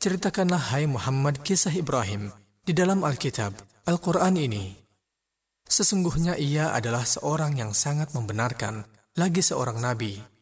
Ceritakanlah hai Muhammad kisah Ibrahim di dalam Alkitab, Al-Quran ini. Sesungguhnya ia adalah seorang yang sangat membenarkan, lagi seorang nabi.